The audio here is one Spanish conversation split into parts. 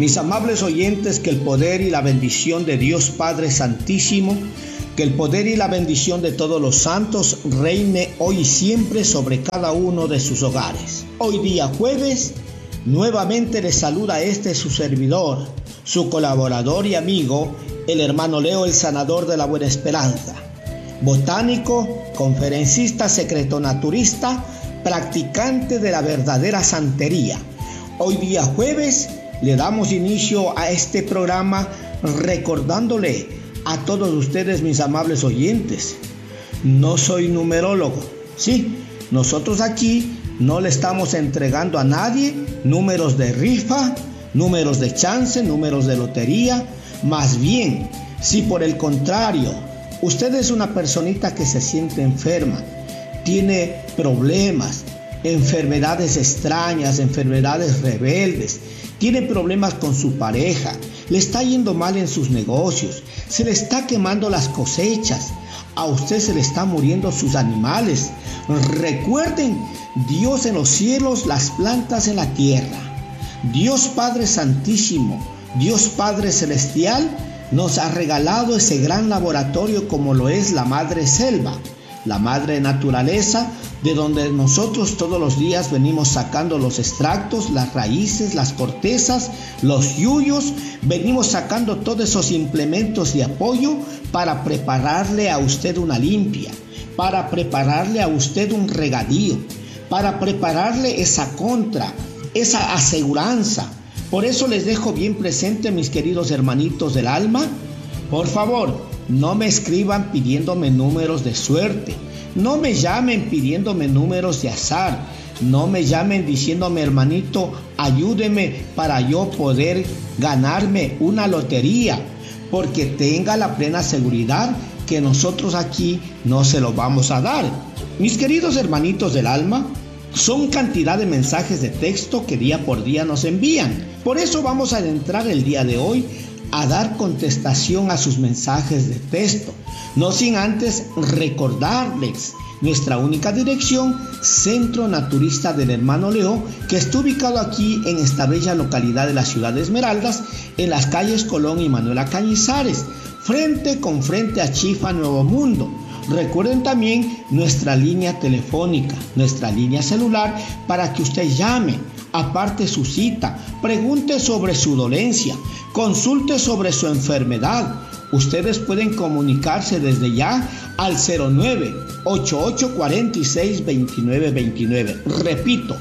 Mis amables oyentes, que el poder y la bendición de Dios Padre Santísimo, que el poder y la bendición de todos los santos reine hoy y siempre sobre cada uno de sus hogares. Hoy día jueves, nuevamente les saluda su servidor, su colaborador y amigo, el hermano Leo, el sanador de la Buena Esperanza. Botánico, conferencista, secretonaturista, practicante de la verdadera santería. Hoy día jueves le damos inicio a este programa recordándole a todos ustedes, mis amables oyentes, no soy numerólogo. Sí, nosotros aquí no le estamos entregando a nadie números de rifa, números de chance, números de lotería. Más bien, si por el contrario, usted es una personita que se siente enferma, tiene problemas, enfermedades extrañas, enfermedades rebeldes, tiene problemas con su pareja, le está yendo mal en sus negocios, se le está quemando las cosechas, a usted se le está muriendo sus animales. Recuerden, Dios en los cielos, las plantas en la tierra. Dios Padre Santísimo, Dios Padre Celestial, nos ha regalado ese gran laboratorio como lo es la Madre Selva, la Madre Naturaleza, de donde nosotros todos los días venimos sacando los extractos, las raíces, las cortezas, los yuyos, venimos sacando todos esos implementos de apoyo para prepararle a usted una limpia, para prepararle a usted un regadío, para prepararle esa aseguranza. Por eso les dejo bien presente, mis queridos hermanitos del alma, por favor, no me escriban pidiéndome números de suerte, no me llamen pidiéndome números de azar, no me llamen diciéndome, hermanito, ayúdeme para yo poder ganarme una lotería, porque tenga la plena seguridad que nosotros aquí no se lo vamos a dar. Mis queridos hermanitos del alma, son cantidad de mensajes de texto que día por día nos envían. Por eso vamos a entrar el día de hoy a dar contestación a sus mensajes de texto, no sin antes recordarles nuestra única dirección, Centro Naturista del Hermano Leo, que está ubicado aquí en esta bella localidad de la ciudad de Esmeraldas, en las calles Colón y Manuela Cañizares, frente con frente a Chifa Nuevo Mundo. Recuerden también nuestra línea telefónica, nuestra línea celular, para que usted llame, aparte su cita, pregunte sobre su dolencia, consulte sobre su enfermedad. Ustedes pueden comunicarse desde ya al 09-8846-2929. Repito,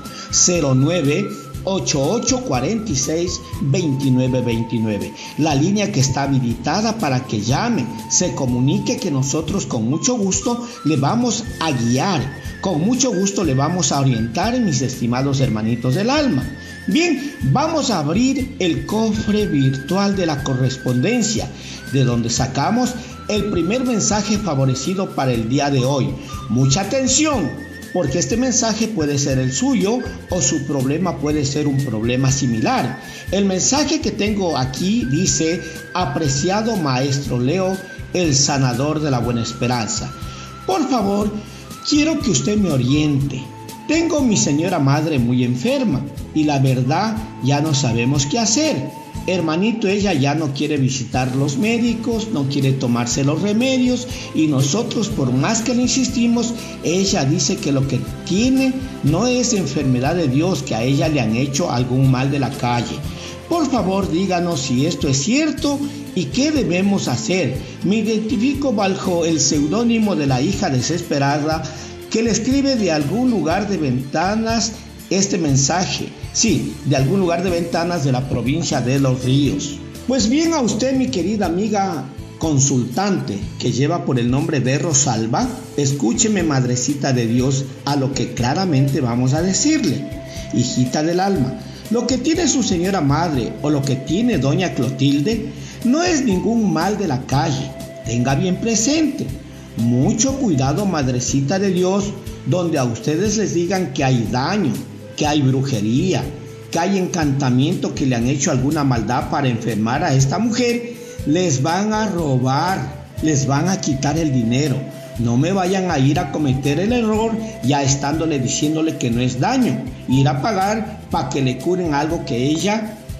09-8846-2929. La línea que está habilitada para que llame, se comunique, que nosotros con mucho gusto le vamos a guiar, con mucho gusto le vamos a orientar, mis estimados hermanitos del alma. Bien, vamos a abrir el cofre virtual de la correspondencia, de donde sacamos el primer mensaje favorecido para el día de hoy. Mucha atención, porque este mensaje puede ser el suyo o su problema puede ser un problema similar. El mensaje que tengo aquí dice: apreciado Maestro Leo, el sanador de la Buena Esperanza, por favor, quiero que usted me oriente. Tengo mi señora madre muy enferma y la verdad ya no sabemos qué hacer. Hermanito, ella ya no quiere visitar los médicos, no quiere tomarse los remedios, y nosotros, por más que le insistimos, ella dice que lo que tiene no es enfermedad de Dios, que a ella le han hecho algún mal de la calle. Por favor, díganos si esto es cierto y qué debemos hacer. Me identifico bajo el seudónimo de la hija desesperada que le escribe de algún lugar de Ventanas este mensaje. Sí, de algún lugar de Ventanas de la provincia de Los Ríos. Pues bien, a usted, mi querida amiga consultante, que lleva por el nombre de Rosalba, escúcheme, madrecita de Dios, a lo que claramente vamos a decirle. Hijita del alma, lo que tiene su señora madre o lo que tiene doña Clotilde no es ningún mal de la calle. Tenga bien presente. Mucho cuidado, madrecita de Dios, donde a ustedes les digan que hay daño, que hay brujería, que hay encantamiento, que le han hecho alguna maldad para enfermar a esta mujer. Les van a robar, les van a quitar el dinero. No me vayan a ir a cometer el error ya diciéndole que no es daño, ir a pagar para que le curen algo que ella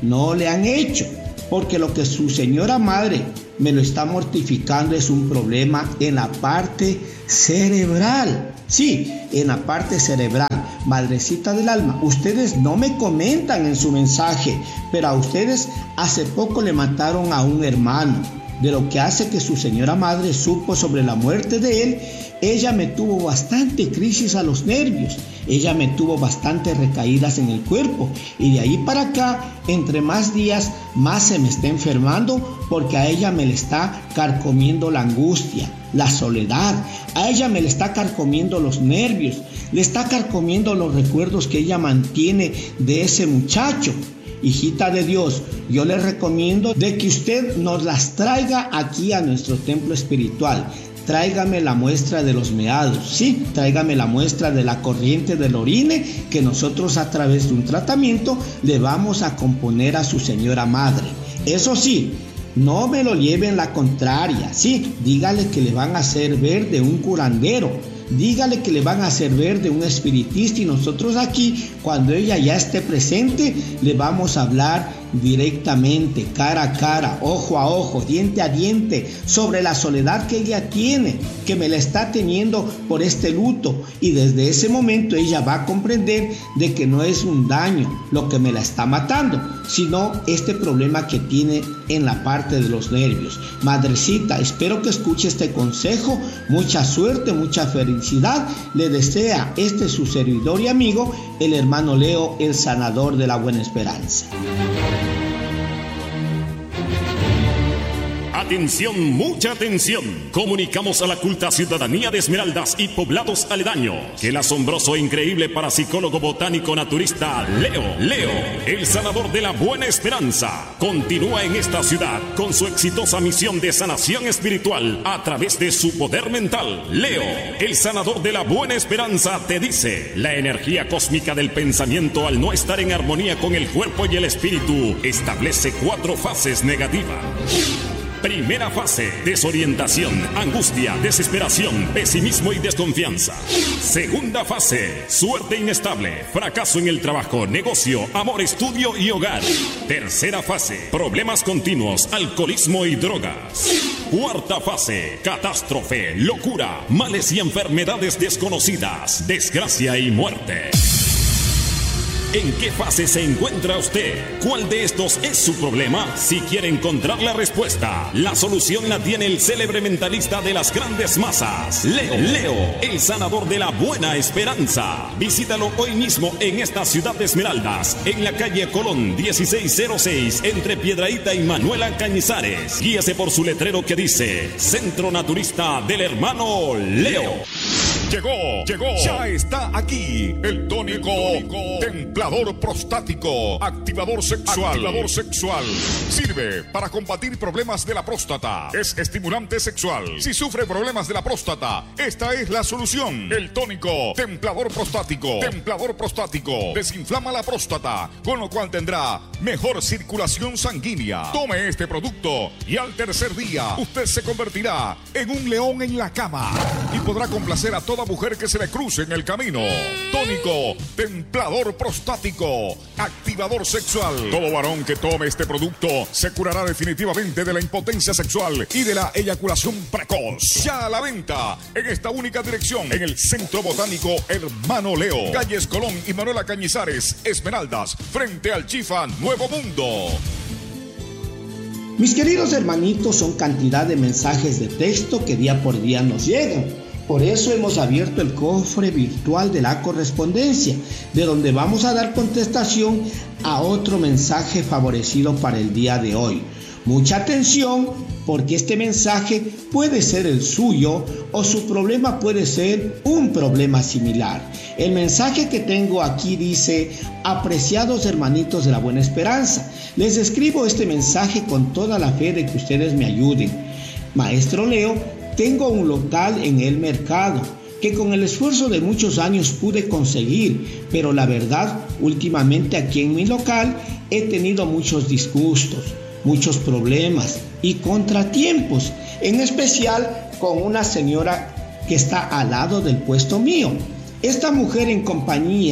no le han hecho, porque lo que su señora madre me lo está mortificando es un problema en la parte cerebral. Sí, en la parte cerebral. Madrecita del alma, ustedes no me comentan en su mensaje, pero a ustedes hace poco le mataron a un hermano. De lo que hace que su señora madre supo sobre la muerte de él, ella me tuvo bastante crisis a los nervios, ella me tuvo bastante recaídas en el cuerpo, y de ahí para acá, entre más días, más se me está enfermando, porque a ella me le está carcomiendo la angustia, la soledad, a ella me le está carcomiendo los nervios, le está carcomiendo los recuerdos que ella mantiene de ese muchacho. Hijita de Dios, yo le recomiendo de que usted nos las traiga aquí a nuestro templo espiritual. Tráigame la muestra de los meados, sí, tráigame la muestra de la corriente del orine que nosotros a través de un tratamiento le vamos a componer a su señora madre. Eso sí, no me lo lleven la contraria, sí, dígale que le van a hacer ver de un curandero. Dígale que le van a hacer ver de un espiritista, y nosotros aquí, cuando ella ya esté presente, le vamos a hablar directamente, cara a cara, ojo a ojo, diente a diente, sobre la soledad que ella tiene, que me la está teniendo por este luto, y desde ese momento ella va a comprender de que no es un daño lo que me la está matando, sino este problema que tiene en la parte de los nervios. Madrecita, espero que escuche este consejo. Mucha suerte, mucha felicidad le desea su servidor y amigo, el hermano Leo, el sanador de la Buena Esperanza. Atención, mucha atención. Comunicamos a la culta ciudadanía de Esmeraldas y poblados aledaños que el asombroso e increíble parapsicólogo botánico naturista Leo, el sanador de la Buena Esperanza, continúa en esta ciudad con su exitosa misión de sanación espiritual a través de su poder mental. Leo, el sanador de la Buena Esperanza, te dice: la energía cósmica del pensamiento, al no estar en armonía con el cuerpo y el espíritu, establece 4 fases negativas. Primera fase: desorientación, angustia, desesperación, pesimismo y desconfianza. Segunda fase: suerte inestable, fracaso en el trabajo, negocio, amor, estudio y hogar. Tercera fase: problemas continuos, alcoholismo y drogas. Cuarta fase: catástrofe, locura, males y enfermedades desconocidas, desgracia y muerte. ¿En qué fase se encuentra usted? ¿Cuál de estos es su problema? Si quiere encontrar la respuesta, la solución la tiene el célebre mentalista de las grandes masas, Leo, el sanador de la Buena Esperanza. Visítalo hoy mismo en esta ciudad de Esmeraldas, en la calle Colón 1606, entre Piedrahíta y Manuela Cañizares. Guíese por su letrero que dice: Centro Naturista del Hermano Leo. Llegó, ya está aquí el tónico templador prostático, activador sexual. Sirve para combatir problemas de la próstata. Es estimulante sexual. Si sufre problemas de la próstata, esta es la solución. El tónico templador prostático. Desinflama la próstata, con lo cual tendrá mejor circulación sanguínea. Tome este producto y al tercer día usted se convertirá en un león en la cama y podrá complacer a toda mujer que se le cruce en el camino. Tónico templador prostático, activador sexual. Todo varón que tome este producto se curará definitivamente de la impotencia sexual y de la eyaculación precoz. Ya a la venta en esta única dirección, en el Centro Botánico Hermano Leo, calles Colón y Manuela Cañizares, Esmeraldas, frente al Chifa Nuevo Mundo. Mis queridos hermanitos, son cantidad de mensajes de texto que día por día nos llegan. Por eso hemos abierto el cofre virtual de la correspondencia, de donde vamos a dar contestación a otro mensaje favorecido para el día de hoy. Mucha atención, porque este mensaje puede ser el suyo o su problema puede ser un problema similar. El mensaje que tengo aquí dice: apreciados hermanitos de la Buena Esperanza, les escribo este mensaje con toda la fe de que ustedes me ayuden. Maestro Leo, tengo un local en el mercado que con el esfuerzo de muchos años pude conseguir, pero la verdad, últimamente aquí en mi local he tenido muchos disgustos, muchos problemas y contratiempos, en especial con una señora que está al lado del puesto mío. Esta mujer, en compañía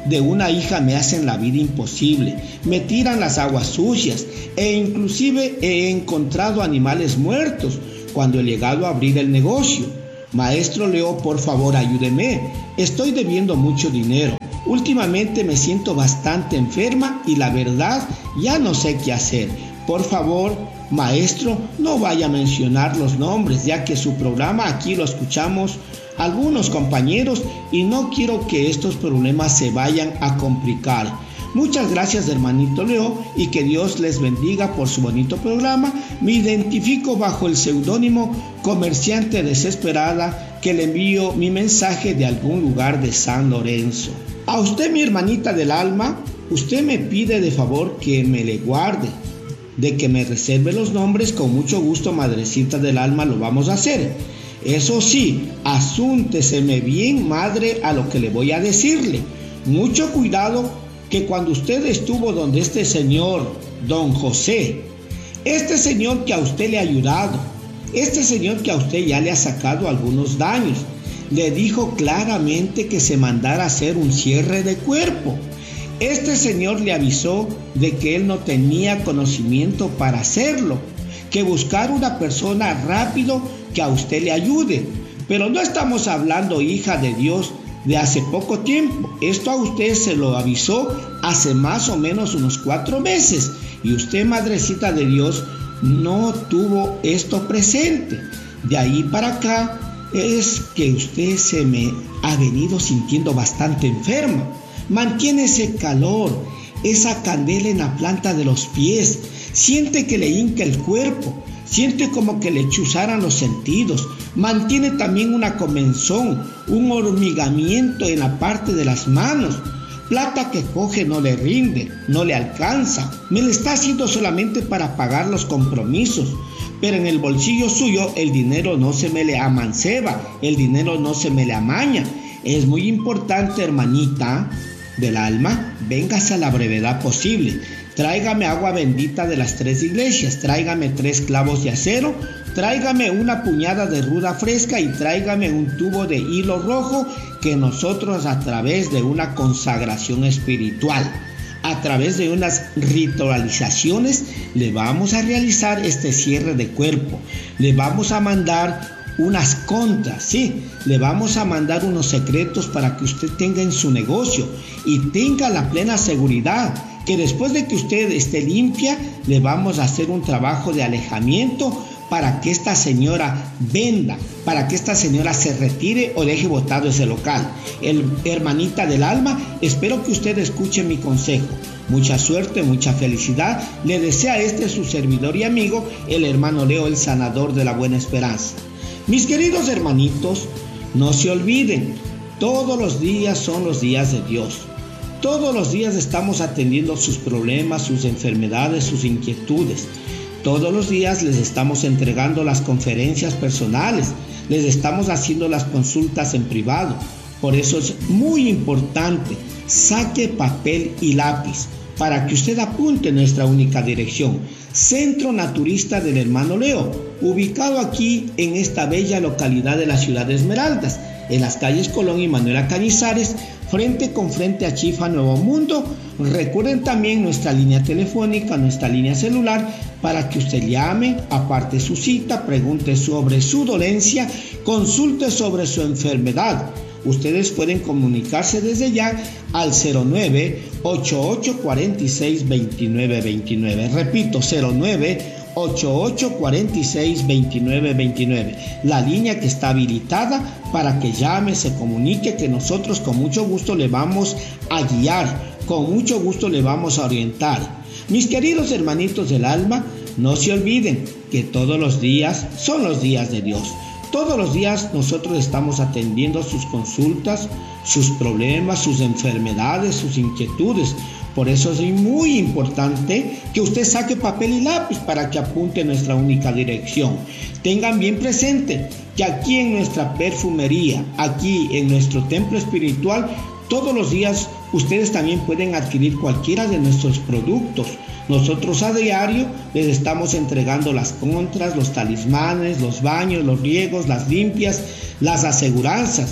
de una hija me hacen la vida imposible, me tiran las aguas sucias e inclusive he encontrado animales muertos cuando he llegado a abrir el negocio. Maestro Leo, por favor ayúdeme, estoy debiendo mucho dinero. Últimamente me siento bastante enferma y la verdad ya no sé qué hacer. Por favor, maestro, no vaya a mencionar los nombres, ya que su programa aquí lo escuchamos algunos compañeros y no quiero que estos problemas se vayan a complicar. Muchas gracias, hermanito Leo, y que Dios les bendiga por su bonito programa. Me identifico bajo el seudónimo Comerciante Desesperada, que le envío mi mensaje de algún lugar de San Lorenzo. A usted, mi hermanita del alma, usted me pide de favor que me le guarde, de que me reserve los nombres. Con mucho gusto, madrecita del alma, lo vamos a hacer. Eso sí, asúnteseme bien, madre, a lo que le voy a decirle. Mucho cuidado, que cuando usted estuvo donde este señor, don José, este señor que a usted le ha ayudado, este señor que a usted ya le ha sacado algunos daños, le dijo claramente que se mandara a hacer un cierre de cuerpo. Este señor le avisó de que él no tenía conocimiento para hacerlo, que buscar una persona rápido que a usted le ayude. Pero no estamos hablando, hija de Dios, de hace poco tiempo. Esto a usted se lo avisó hace más o menos unos 4 meses y usted, madrecita de Dios, no tuvo esto presente. De ahí para acá es que usted se me ha venido sintiendo bastante enferma. Mantiene ese calor, esa candela en la planta de los pies, siente que le hinca el cuerpo, siente como que le chuzaran los sentidos, mantiene también una comezón, un hormigamiento en la parte de las manos. Plata que coge no le rinde, no le alcanza, me le está haciendo solamente para pagar los compromisos, pero en el bolsillo suyo el dinero no se me le amanceba, el dinero no se me le amaña. Es muy importante, hermanita del alma, véngase a la brevedad posible. Tráigame agua bendita de las 3 iglesias, tráigame 3 clavos de acero, tráigame una puñada de ruda fresca y tráigame un tubo de hilo rojo, que nosotros, a través de una consagración espiritual, a través de unas ritualizaciones, le vamos a realizar este cierre de cuerpo. Le vamos a mandar unas contras, sí, le vamos a mandar unos secretos para que usted tenga en su negocio y tenga la plena seguridad que después de que usted esté limpia, le vamos a hacer un trabajo de alejamiento para que esta señora venda, para que esta señora se retire o deje botado ese local. Hermanita del alma, espero que usted escuche mi consejo. Mucha suerte, mucha felicidad. Le desea su servidor y amigo, el hermano Leo, el sanador de la buena esperanza. Mis queridos hermanitos, no se olviden, todos los días son los días de Dios. Todos los días estamos atendiendo sus problemas, sus enfermedades, sus inquietudes. Todos los días les estamos entregando las conferencias personales, les estamos haciendo las consultas en privado. Por eso es muy importante, saque papel y lápiz para que usted apunte nuestra única dirección. Centro Naturista del Hermano Leo, ubicado aquí en esta bella localidad de la ciudad de Esmeraldas, en las calles Colón y Manuela Cañizares, frente con frente a Chifa Nuevo Mundo. Recuerden también nuestra línea telefónica, nuestra línea celular, para que usted llame, aparte su cita, pregunte sobre su dolencia, consulte sobre su enfermedad. Ustedes pueden comunicarse desde ya al 09-8846-2929. Repito, 09-8846-2929. La línea que está habilitada para que llame, se comunique, que nosotros con mucho gusto le vamos a guiar, con mucho gusto le vamos a orientar. Mis queridos hermanitos del alma, no se olviden que todos los días son los días de Dios. Todos los días nosotros estamos atendiendo sus consultas, sus problemas, sus enfermedades, sus inquietudes. Por eso es muy importante que usted saque papel y lápiz para que apunte nuestra única dirección. Tengan bien presente que aquí en nuestra perfumería, aquí en nuestro templo espiritual, todos los días ustedes también pueden adquirir cualquiera de nuestros productos. Nosotros a diario les estamos entregando las contras, los talismanes, los baños, los riegos, las limpias, las aseguranzas.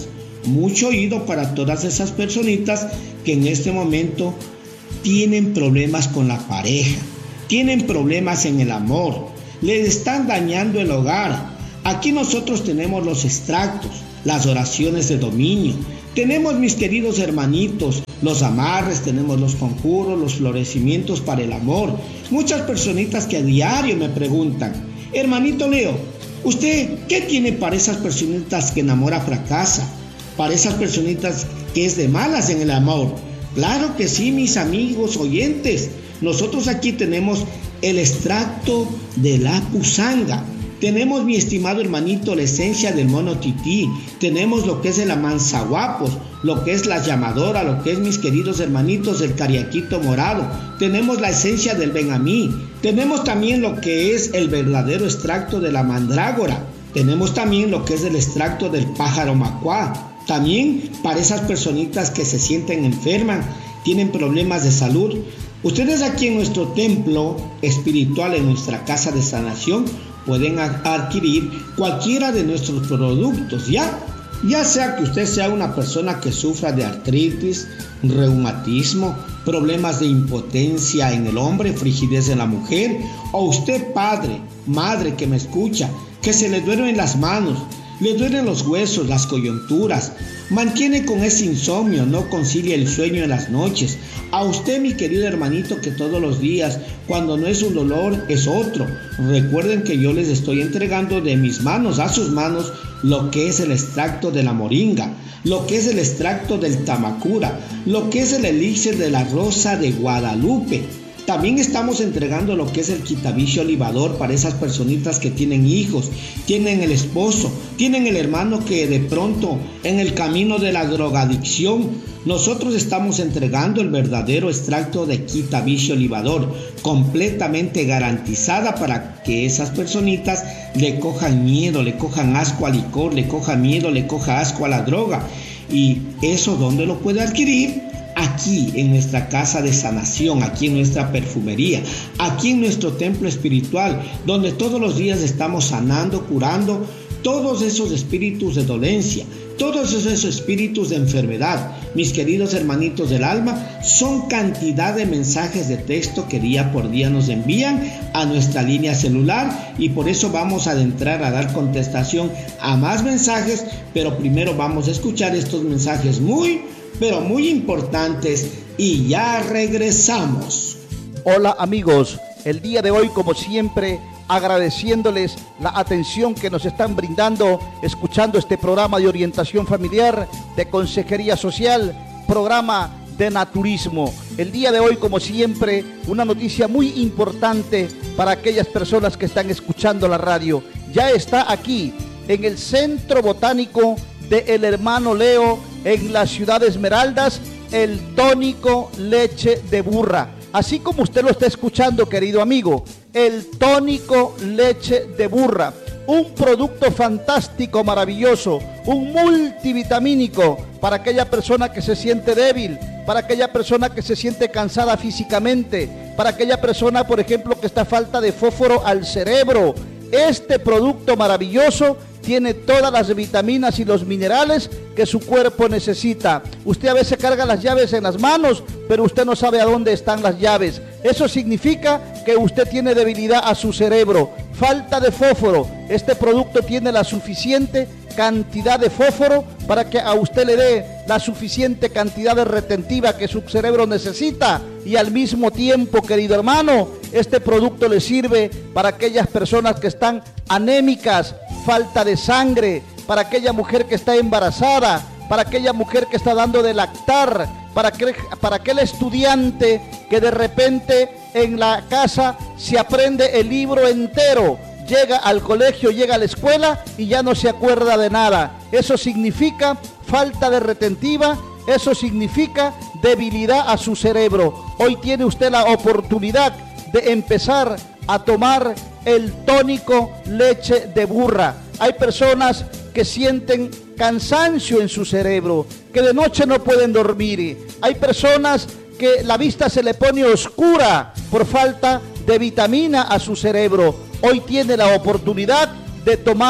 mucho oído para todas esas personitas que en este momento tienen problemas con la pareja, tienen problemas en el amor, les están dañando el hogar. Aquí nosotros tenemos los extractos, las oraciones de dominio, tenemos, mis queridos hermanitos, los amarres, tenemos los conjuros, los florecimientos para el amor. Muchas personitas que a diario me preguntan: hermanito Leo, ¿usted qué tiene para esas personitas que enamora fracasa? Para esas personitas que es de malas en el amor. Claro que sí, mis amigos oyentes. Nosotros aquí tenemos el extracto de la pusanga. Tenemos, mi estimado hermanito, la esencia del mono tití. Tenemos lo que es el amanzaguapos, lo que es la llamadora, lo que es, mis queridos hermanitos, el cariaquito morado. Tenemos la esencia del benamí. Tenemos también lo que es el verdadero extracto de la mandrágora. Tenemos también lo que es el extracto del pájaro macuá. También para esas personitas que se sienten enfermas, tienen problemas de salud. Ustedes aquí en nuestro templo espiritual, en nuestra casa de sanación, pueden adquirir cualquiera de nuestros productos, ya sea que usted sea una persona que sufra de artritis, reumatismo, problemas de impotencia en el hombre, frigidez en la mujer, o usted padre, madre que me escucha, que se le duelen las manos, le duelen los huesos, las coyunturas, mantiene con ese insomnio, no concilia el sueño en las noches. A usted, mi querido hermanito, que todos los días, cuando no es un dolor, es otro. Recuerden que yo les estoy entregando de mis manos a sus manos lo que es el extracto de la moringa, lo que es el extracto del tamacura, lo que es el elixir de la rosa de Guadalupe. También estamos entregando lo que es el quitavicio libador para esas personitas que tienen hijos, tienen el esposo, tienen el hermano que de pronto en el camino de la drogadicción. Nosotros estamos entregando el verdadero extracto de quitavicio libador, completamente garantizada para que esas personitas le cojan miedo, le cojan asco al licor, le cojan miedo, le coja asco a la droga. ¿Y eso dónde lo puede adquirir? Aquí en nuestra casa de sanación, aquí en nuestra perfumería, aquí en nuestro templo espiritual, donde todos los días estamos sanando, curando todos esos espíritus de dolencia, todos esos espíritus de enfermedad. Mis queridos hermanitos del alma, son cantidad de mensajes de texto que día por día nos envían a nuestra línea celular, y por eso vamos a adentrar a dar contestación a más mensajes, pero primero vamos a escuchar estos mensajes pero muy importantes, y ya regresamos. Hola amigos, el día de hoy, como siempre, agradeciéndoles la atención que nos están brindando, escuchando este programa de orientación familiar, de consejería social, programa de naturismo. El día de hoy, como siempre, una noticia muy importante para aquellas personas que están escuchando la radio. Ya está aquí, en el Centro Botánico de El Hermano Leo, en la ciudad de Esmeraldas, el tónico leche de burra. Así como usted lo está escuchando, querido amigo, el tónico leche de burra, un producto fantástico, maravilloso, un multivitamínico para aquella persona que se siente débil, para aquella persona que se siente cansada físicamente, para aquella persona, por ejemplo, que está falta de fósforo al cerebro. Este producto maravilloso tiene todas las vitaminas y los minerales que su cuerpo necesita. Usted a veces carga las llaves en las manos, pero usted no sabe a dónde están las llaves. Eso significa que usted tiene debilidad a su cerebro, falta de fósforo. Este producto tiene la suficiente cantidad de fósforo para que a usted le dé la suficiente cantidad de retentiva que su cerebro necesita, y al mismo tiempo, querido hermano, este producto le sirve para aquellas personas que están anémicas, falta de sangre, para aquella mujer que está embarazada, para aquella mujer que está dando de lactar, para aquel estudiante que de repente en la casa se aprende el libro entero, llega al colegio, llega a la escuela y ya no se acuerda de nada. Eso significa falta de retentiva, eso significa debilidad a su cerebro. Hoy tiene usted la oportunidad de empezar a tomar el tónico leche de burra. Hay personas que sienten cansancio en su cerebro, que de noche no pueden dormir. Hay personas que la vista se le pone oscura por falta de vitamina a su cerebro. Hoy tiene la oportunidad de tomar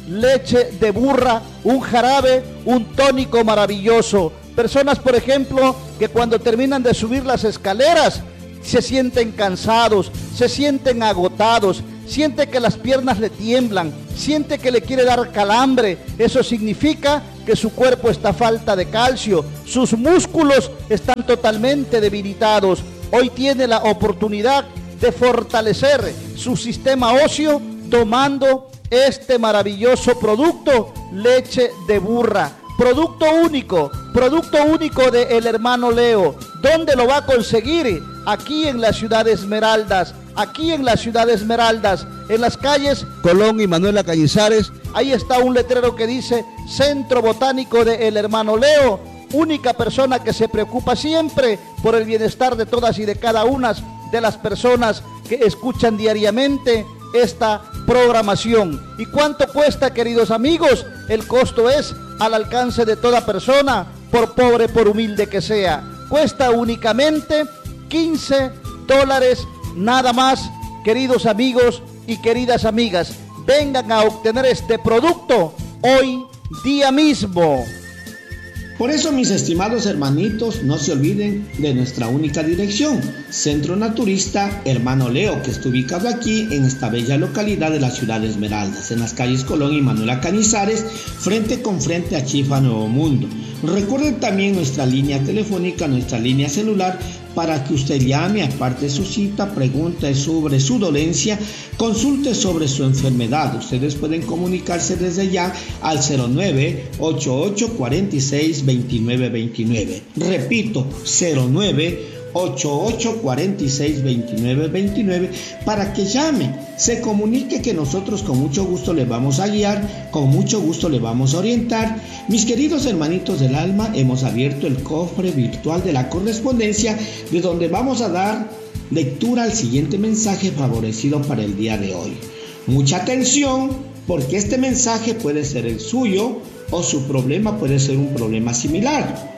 leche de burra, un jarabe, un tónico maravilloso. Personas, por ejemplo, que cuando terminan de subir las escaleras se sienten cansados, se sienten agotados, siente que las piernas le tiemblan, siente que le quiere dar calambre. Eso significa que su cuerpo está a falta de calcio, sus músculos están totalmente debilitados. Hoy tiene la oportunidad de fortalecer su sistema óseo tomando este maravilloso producto, leche de burra. Producto único de El Hermano Leo. ¿Dónde lo va a conseguir? Aquí en la ciudad de Esmeraldas, en las calles Colón y Manuela Cañizares. Ahí está un letrero que dice Centro Botánico de El Hermano Leo, única persona que se preocupa siempre por el bienestar de todas y de cada una de las personas que escuchan diariamente esta programación. ¿Y cuánto cuesta, queridos amigos? El costo es al alcance de toda persona, por pobre, por humilde que sea. Cuesta únicamente $15 nada más, queridos amigos y queridas amigas. Vengan a obtener este producto hoy día mismo. Por eso, mis estimados hermanitos, no se olviden de nuestra única dirección, Centro Naturista Hermano Leo, que está ubicado aquí en esta bella localidad de la ciudad de Esmeraldas, en las calles Colón y Manuela Cañizares, frente con frente a Chifa Nuevo Mundo. Recuerden también nuestra línea telefónica, nuestra línea celular, para que usted llame, aparte su cita, pregunte sobre su dolencia, consulte sobre su enfermedad. Ustedes pueden comunicarse desde ya al 0988462929. Repito, 0988462929 para que llame, se comunique, que nosotros con mucho gusto le vamos a guiar, con mucho gusto le vamos a orientar. Mis queridos hermanitos del alma, hemos abierto el cofre virtual de la correspondencia, de donde vamos a dar lectura al siguiente mensaje favorecido para el día de hoy. Mucha atención, porque este mensaje puede ser el suyo o su problema puede ser un problema similar.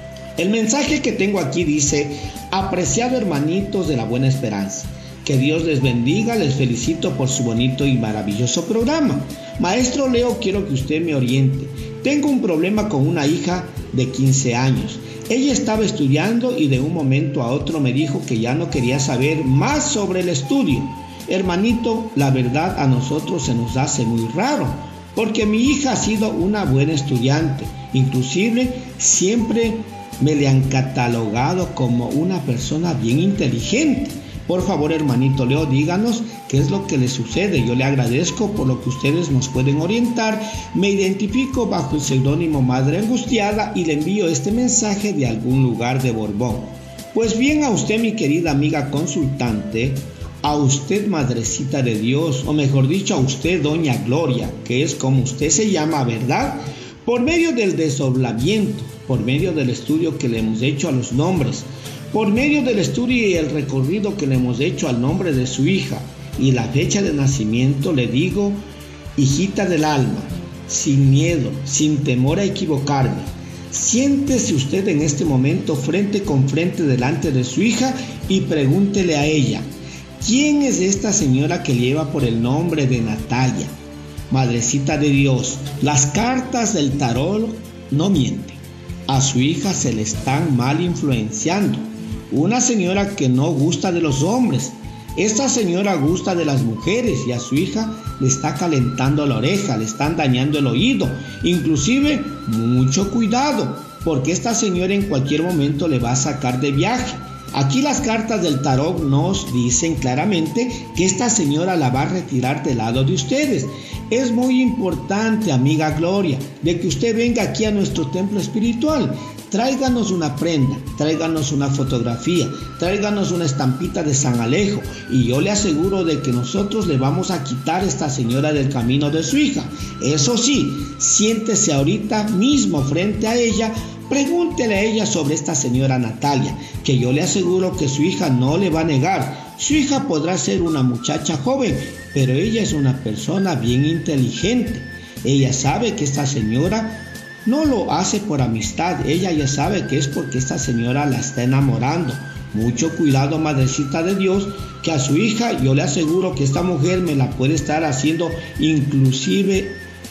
El mensaje que tengo aquí dice: apreciado hermanitos de la Buena Esperanza, que Dios les bendiga, les felicito por su bonito y maravilloso programa. Maestro Leo, quiero que usted me oriente. Tengo un problema con una hija de 15 años. Ella estaba estudiando y de un momento a otro me dijo que ya no quería saber más sobre el estudio. Hermanito, la verdad a nosotros se nos hace muy raro, porque mi hija ha sido una buena estudiante, inclusive siempre me le han catalogado como una persona bien inteligente. Por favor, hermanito Leo, díganos qué es lo que le sucede. Yo le agradezco por lo que ustedes nos pueden orientar. Me identifico bajo el seudónimo Madre Angustiada y le envío este mensaje de algún lugar de Borbón. Pues bien, a usted, mi querida amiga consultante, a usted, Madrecita de Dios, o mejor dicho, a usted, Doña Gloria, que es como usted se llama, ¿verdad? Por medio del desdoblamiento, por medio del estudio que le hemos hecho a los nombres, por medio del estudio y el recorrido que le hemos hecho al nombre de su hija y la fecha de nacimiento, le digo, hijita del alma, sin miedo, sin temor a equivocarme, siéntese usted en este momento frente con frente delante de su hija y pregúntele a ella, ¿quién es esta señora que lleva por el nombre de Natalia? Madrecita de Dios, las cartas del tarot no mienten. A su hija se le están mal influenciando. Una señora que no gusta de los hombres. Esta señora gusta de las mujeres y a su hija le está calentando la oreja, le están dañando el oído. Inclusive, mucho cuidado, porque esta señora en cualquier momento le va a sacar de viaje. Aquí las cartas del tarot nos dicen claramente que esta señora la va a retirar del lado de ustedes. Es muy importante, amiga Gloria, de que usted venga aquí a nuestro templo espiritual. Tráiganos una prenda, tráiganos una fotografía, tráiganos una estampita de San Alejo y yo le aseguro de que nosotros le vamos a quitar a esta señora del camino de su hija. Eso sí, siéntese ahorita mismo frente a ella. Pregúntele a ella sobre esta señora Natalia, que yo le aseguro que su hija no le va a negar. Su hija podrá ser una muchacha joven, pero ella es una persona bien inteligente. Ella sabe que esta señora no lo hace por amistad, ella ya sabe que es porque esta señora la está enamorando. Mucho cuidado, Madrecita de Dios, que a su hija yo le aseguro que esta mujer me la puede estar haciendo inclusive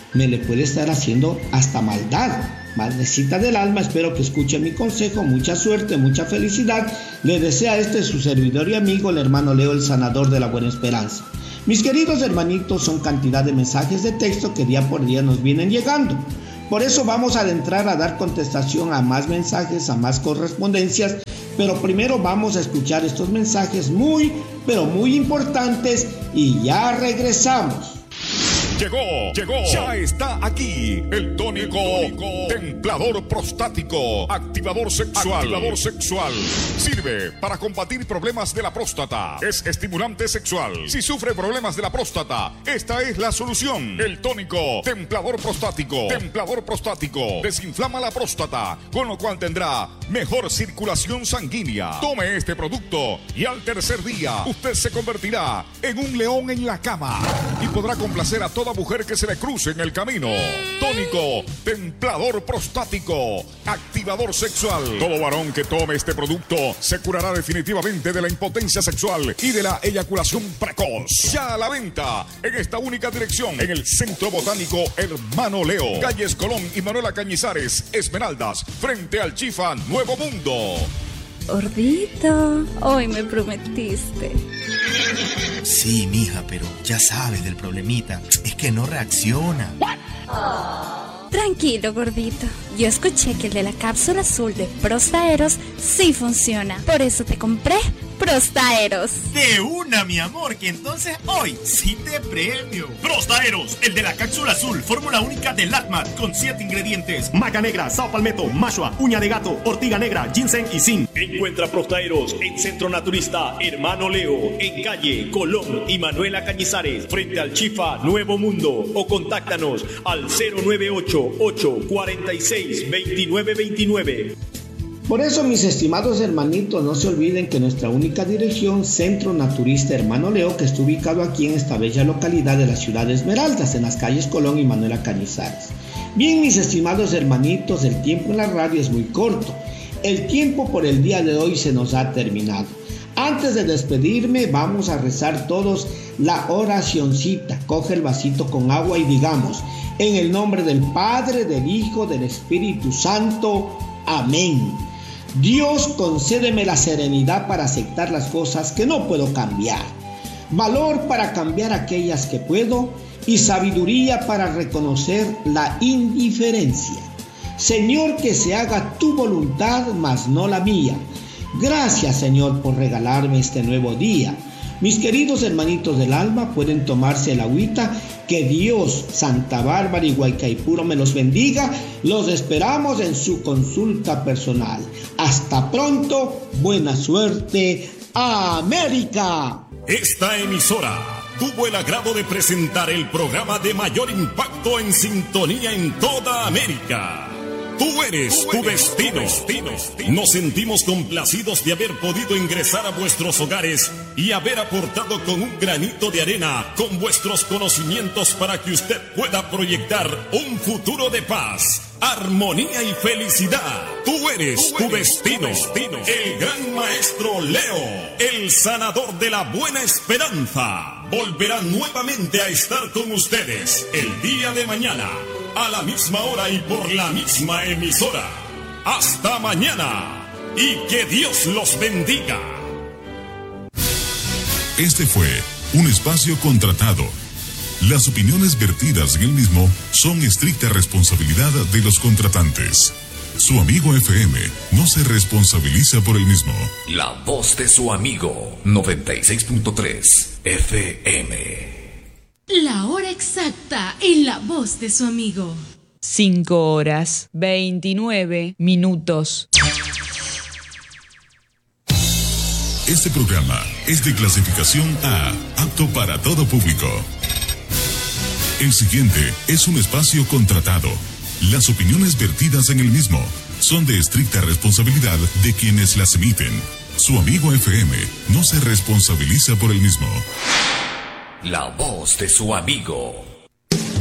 me le puede estar haciendo hasta maldad. Madrecita del alma, espero que escuche mi consejo. Mucha suerte, mucha felicidad. Le desea su servidor y amigo, el hermano Leo, el sanador de la buena esperanza. Mis queridos hermanitos, son cantidad de mensajes de texto que día por día nos vienen llegando. Por eso vamos a adentrar a dar contestación a más mensajes, a más correspondencias. Pero primero vamos a escuchar estos mensajes muy, pero muy importantes y ya regresamos. Llegó, ya está aquí el tónico templador prostático, activador sexual. Sirve para combatir problemas de la próstata. Es estimulante sexual. Si sufre problemas de la próstata, esta es la solución. El tónico templador prostático. Desinflama la próstata, con lo cual tendrá mejor circulación sanguínea. Tome este producto y al tercer día usted se convertirá en un león en la cama y podrá complacer a toda mujer que se le cruce en el camino. Tónico templador prostático, activador sexual. Todo varón que tome este producto se curará definitivamente de la impotencia sexual y de la eyaculación precoz. Ya a la venta en esta única dirección, en el Centro Botánico Hermano Leo, calles Colón y Manuela Cañizares, Esmeraldas, frente al Chifa Nuevo Mundo. Gordito, hoy me prometiste. Sí, mija, pero ya sabes del problemita. Es que no reacciona. Tranquilo, gordito. Yo escuché que el de la cápsula azul de Prostaeros sí funciona. Por eso te compré Prostaeros. De una, mi amor, que entonces hoy sí te premio. Prostaeros, el de la cápsula azul, fórmula única de LACMAT con 7 ingredientes: maca negra, sao palmetto, mashua, uña de gato, ortiga negra, ginseng y zinc. Encuentra Prostaeros en Centro Naturista Hermano Leo, en calle Colón y Manuela Cañizares, frente al Chifa Nuevo Mundo, o contáctanos al 098-846-2929. Por eso, mis estimados hermanitos, no se olviden que nuestra única dirección, Centro Naturista Hermano Leo, que está ubicado aquí en esta bella localidad de la ciudad de Esmeraldas, en las calles Colón y Manuela Cañizares. Bien, mis estimados hermanitos, el tiempo en la radio es muy corto. El tiempo por el día de hoy se nos ha terminado. Antes de despedirme, vamos a rezar todos la oracioncita. Coge el vasito con agua y digamos: en el nombre del Padre, del Hijo, del Espíritu Santo. Amén. Dios, concédeme la serenidad para aceptar las cosas que no puedo cambiar, valor para cambiar aquellas que puedo y sabiduría para reconocer la indiferencia. Señor, que se haga tu voluntad, mas no la mía. Gracias, Señor, por regalarme este nuevo día. Mis queridos hermanitos del alma, pueden tomarse el agüita. Que Dios, Santa Bárbara y Guaycaipuro me los bendiga. Los esperamos en su consulta personal. Hasta pronto. Buena suerte. ¡América! Esta emisora tuvo el agrado de presentar el programa de mayor impacto en sintonía en toda América. Tú eres tu destino. Nos sentimos complacidos de haber podido ingresar a vuestros hogares y haber aportado con un granito de arena con vuestros conocimientos para que usted pueda proyectar un futuro de paz, armonía y felicidad. Tú eres tu destino. El gran maestro Leo, el sanador de la buena esperanza, volverá nuevamente a estar con ustedes el día de mañana, a la misma hora y por la misma emisora. Hasta mañana y que Dios los bendiga. Este fue un espacio contratado. Las opiniones vertidas en el mismo son estricta responsabilidad de los contratantes. Su amigo FM no se responsabiliza por el mismo. La voz de su amigo, 96.3 FM. La hora exacta en la voz de su amigo. 5:29. Este programa es de clasificación A, apto para todo público. El siguiente es un espacio contratado. Las opiniones vertidas en el mismo son de estricta responsabilidad de quienes las emiten. Su amigo FM no se responsabiliza por el mismo. La voz de su amigo.